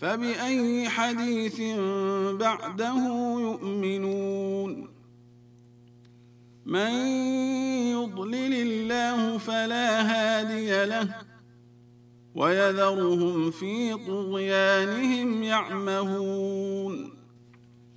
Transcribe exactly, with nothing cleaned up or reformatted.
فبأي حديث بعده يؤمنون من يضلل الله فلا هادي له ويذرهم في طغيانهم يعمهون